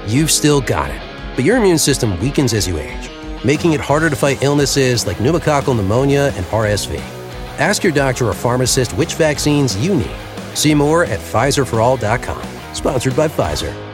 You've still got it, but your immune system weakens as you age, making it harder to fight illnesses like pneumococcal pneumonia and RSV. Ask your doctor or pharmacist which vaccines you need. See more at PfizerForAll.com. Sponsored by Pfizer.